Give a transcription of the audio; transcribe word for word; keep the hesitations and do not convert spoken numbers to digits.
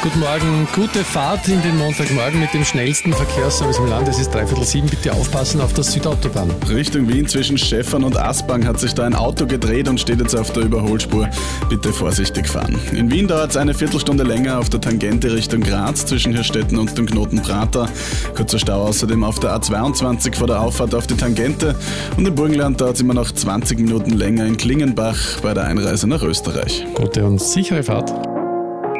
Guten Morgen, gute Fahrt in den Montagmorgen mit dem schnellsten Verkehrsservice im Land. Es ist dreiviertel sieben, bitte aufpassen auf der Südautobahn. Richtung Wien zwischen Stephan und Aspang hat sich da ein Auto gedreht und steht jetzt auf der Überholspur. Bitte vorsichtig fahren. In Wien dauert es eine Viertelstunde länger auf der Tangente Richtung Graz zwischen Hirstetten und dem Knoten Prater. Kurzer Stau außerdem auf der A zweiundzwanzig vor der Auffahrt auf die Tangente. Und im Burgenland dauert es immer noch zwanzig Minuten länger in Klingenbach bei der Einreise nach Österreich. Gute und sichere Fahrt.